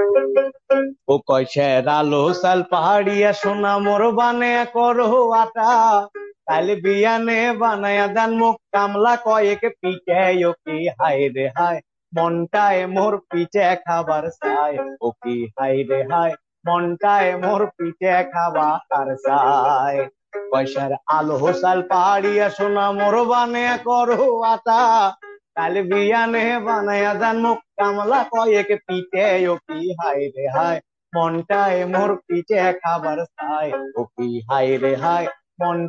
ও কয়সের আলো সাল পাহাড়িয়া সোনা মোর বানে করো আটা, তাইলে বিয়ানে বানায়া দান মুখ কামলা কয়েক পিঠে ও কি হায় রে হায়, মনটায় মোর পিঠে খাবার চায়, ও কি হায় রে হায়, মনটায় মোর পিঠে খাবার চায়। পয়সার আলো সাল পাহাড়িয়া সোনা মোর বানে করো আটা, তাইলে বিয়ানে বানায়া দান মুখ কামলা কয়েক পিঠে ও কি হায় রে হায়, মনটায় মোর পিঠে খাবার চায়, ও কি হায় রে হায়, মন